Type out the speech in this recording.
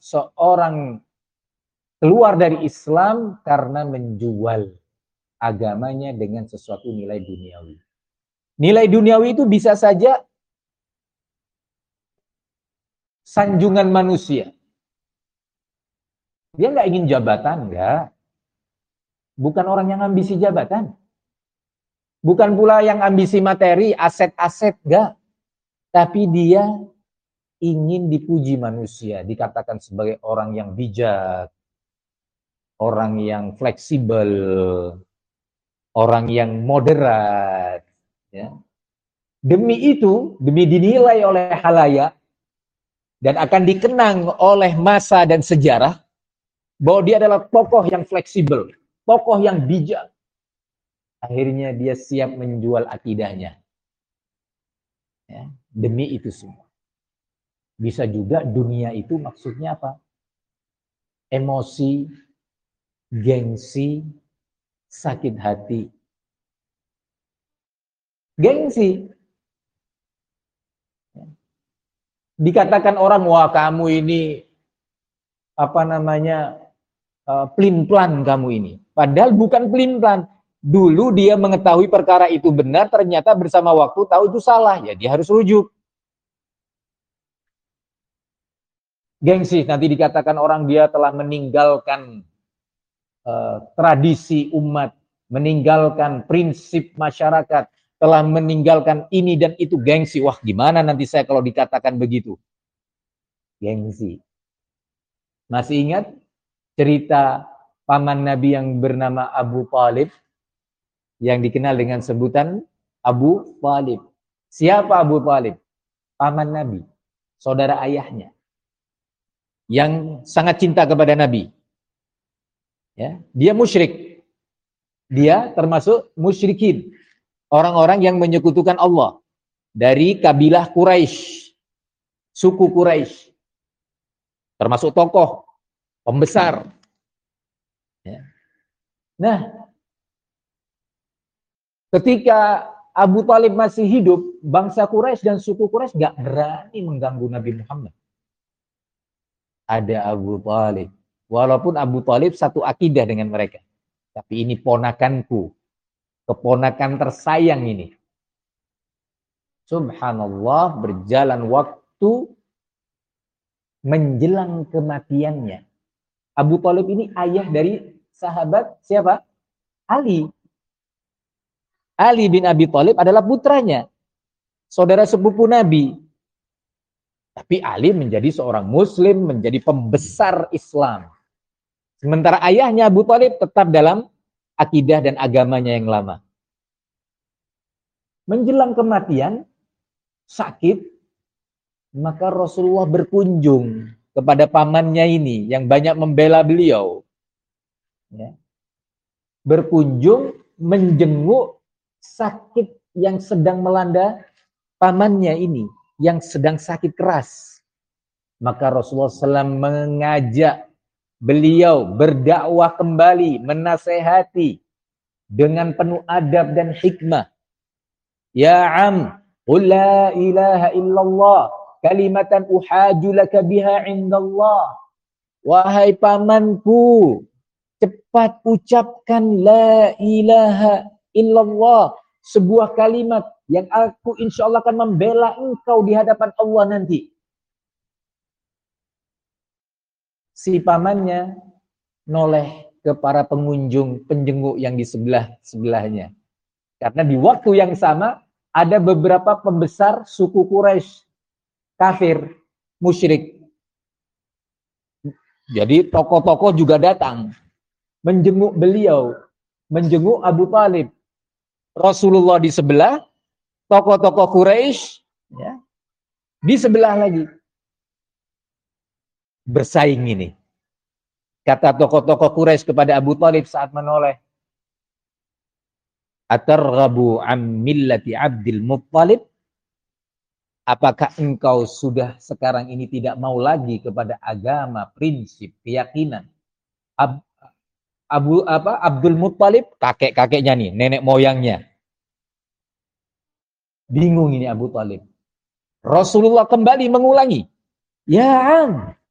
seorang keluar dari Islam karena menjual agamanya dengan sesuatu nilai duniawi. Nilai duniawi itu bisa saja sanjungan manusia. Dia nggak ingin jabatan, enggak. Bukan orang yang ambisi jabatan. Bukan pula yang ambisi materi, aset-aset, enggak. Tapi dia ingin dipuji manusia, dikatakan sebagai orang yang bijak, orang yang fleksibel, orang yang moderat. Ya. Demi itu, demi dinilai oleh halayak, dan akan dikenang oleh masa dan sejarah, bahwa dia adalah tokoh yang fleksibel, tokoh yang bijak. Akhirnya dia siap menjual akidahnya. Ya, demi itu semua. Bisa juga dunia itu maksudnya apa? Emosi, gengsi, sakit hati. Gengsi. Dikatakan orang, wah kamu ini pelin-pelan kamu ini. Padahal bukan pelin-pelan. Dulu dia mengetahui perkara itu benar, ternyata bersama waktu tahu itu salah. Ya dia harus rujuk. Gengsi, nanti dikatakan orang dia telah meninggalkan tradisi umat, meninggalkan prinsip masyarakat, telah meninggalkan ini dan itu. Gengsi, wah gimana nanti saya kalau dikatakan begitu? Gengsi. Masih ingat cerita paman Nabi yang bernama Abu Thalib, yang dikenal dengan sebutan Abu Thalib. Siapa Abu Thalib? Paman Nabi, saudara ayahnya, yang sangat cinta kepada Nabi. Ya, dia musyrik. Dia termasuk musyrikin, orang-orang yang menyekutukan Allah dari kabilah Quraisy, suku Quraisy, termasuk tokoh pembesar. Ya. Nah, ketika Abu Thalib masih hidup, bangsa Quraisy dan suku Quraisy gak berani mengganggu Nabi Muhammad. Ada Abu Thalib. Walaupun Abu Thalib satu akidah dengan mereka. Tapi ini ponakanku. Keponakan tersayang ini. Subhanallah, berjalan waktu menjelang kematiannya. Abu Thalib ini ayah dari sahabat siapa? Ali. Ali bin Abi Thalib adalah putranya, saudara sepupu Nabi. Tapi Ali menjadi seorang muslim, menjadi pembesar Islam. Sementara ayahnya Abu Thalib tetap dalam akidah dan agamanya yang lama. Menjelang kematian, sakit, maka Rasulullah berkunjung kepada pamannya ini yang banyak membela beliau. Ya. Berkunjung, menjenguk sakit yang sedang melanda pamannya ini, yang sedang sakit keras. Maka Rasulullah SAW mengajak beliau berdakwah kembali, menasehati dengan penuh adab dan hikmah. Ya am, qul la ilaha illallah, kalimatan uhaju laka biha indallah. Wahai pamanku, cepat ucapkan la ilaha illallah, sebuah kalimat yang aku insya Allah akan membela engkau di hadapan Allah nanti. Si pamannya noleh ke para pengunjung, penjenguk yang di sebelahnya. Karena di waktu yang sama ada beberapa pembesar suku Quraisy kafir, musyrik. Jadi tokoh-tokoh juga datang menjenguk beliau, menjenguk Abu Thalib. Rasulullah di sebelah, tokoh-tokoh Quraisy ya, di sebelah lagi. Bersaing ini. Kata tokoh-tokoh Quraisy kepada Abu Thalib saat menoleh, atarghabu am millati Abdul Muttalib? Apakah engkau sudah sekarang ini tidak mau lagi kepada agama, prinsip, keyakinan Abdul Muttalib, kakek-kakeknya nih, nenek moyangnya. Bingung ini Abu Thalib. Rasulullah kembali mengulangi, ya am,